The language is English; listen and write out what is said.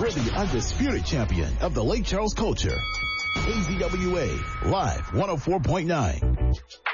We're the undisputed champion of the Lake Charles culture. AZWA, live 104.9.